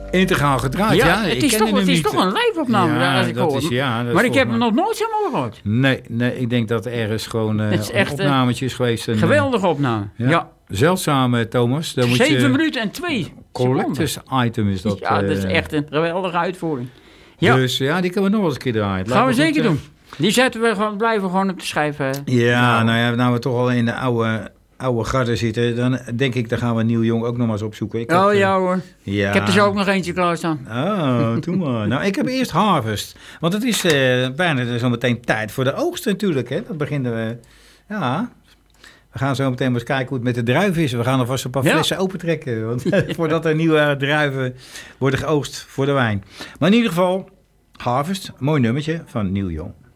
Integraal gedraaid, ja. Het is toch een live-opname, Ja, als ik dat hoor. is- ja, dat is Maar ik heb volgens hem nog nooit zo mooi gehoord. Nee, ik denk dat er ergens gewoon Het is een echt, opnametje is geweest. Een, Geweldige opname. Ja. Zeldzaam, Thomas. Dan moet 7 je, minuten en 2 seconden. collectors item is dat. Ja, dat is echt een geweldige uitvoering. Ja, Dus ja, die kunnen we nog eens een keer draaien. gaan we Lijkt me zeker goed, doen. Die zetten we gewoon, blijven gewoon op de schijf. Ja, nou we toch al in de oude garde zitten, dan denk ik, dan gaan we Nieuw Jong ook nog maar eens opzoeken. Ja hoor. Ja. Ik heb er zo ook nog eentje klaarstaan. Oh, doe maar. Nou, ik heb eerst Harvest. Want het is bijna zo meteen tijd voor de oogst natuurlijk. Hè? Dat beginnen we. Ja. We gaan zo meteen maar eens kijken hoe het met de druiven is. We gaan alvast een paar flessen opentrekken. Want voordat er nieuwe druiven worden geoogst voor de wijn. Maar in ieder geval, Harvest. Mooi nummertje van Nieuw Jong.